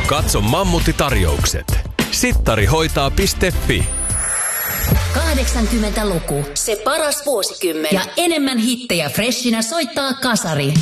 Katso Mammutti-tarjoukset. Sittarihoitaa.fi. 80-luku. Se paras vuosikymmen. Ja enemmän hittejä freshinä soittaa kasari.